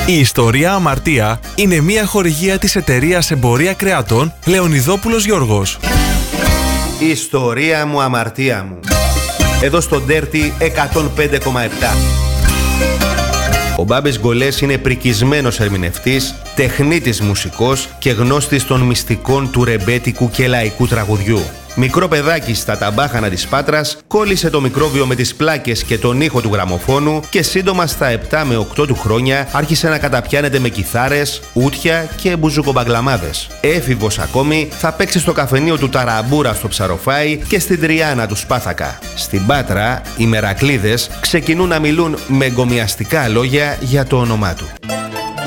Η ιστορία Αμαρτία είναι μια χορηγία της εταιρείας εμπορία κρεατών Λεωνιδόπουλος Γιώργος. Η ιστορία μου, αμαρτία μου. Εδώ στο Dirty 105,7. Ο Μπάμπης Γκολές είναι πρικισμένος ερμηνευτής, τεχνίτης μουσικός και γνώστης των μυστικών του ρεμπέτικου και λαϊκού τραγουδιού. Μικρό παιδάκι στα ταμπάχανα της Πάτρας, κόλλησε το μικρόβιο με τις πλάκες και τον ήχο του γραμμοφώνου και σύντομα στα 7 με 8 του χρόνια άρχισε να καταπιάνεται με κιθάρες, ούτια και μπουζουκομπαγκλαμάδες. Έφηβος ακόμη, θα παίξει στο καφενείο του Ταραμπούρα στο Ψαροφάι και στην Τριάνα του Σπάθακα. Στην Πάτρα, οι μερακλίδες ξεκινούν να μιλούν με εγκομιαστικά λόγια για το όνομά του.